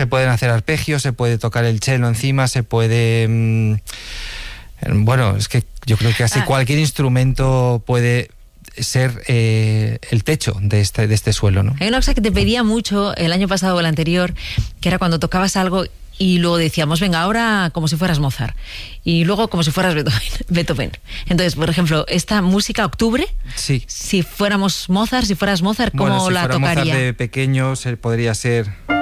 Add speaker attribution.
Speaker 1: Se pueden hacer arpegios, se puede tocar el cello encima, se puede... bueno, es que yo creo que casi cualquier instrumento puede ser el techo de este suelo, ¿no?
Speaker 2: Hay una cosa que te pedía mucho el año pasado o el anterior, que era cuando tocabas algo y luego decíamos, venga, ahora como si fueras Mozart, y luego como si fueras Beethoven. Entonces, por ejemplo, esta música Octubre,
Speaker 1: sí.
Speaker 2: Si fueras Mozart, ¿cómo la tocaría?
Speaker 1: Si fuera Mozart de pequeño, podría ser...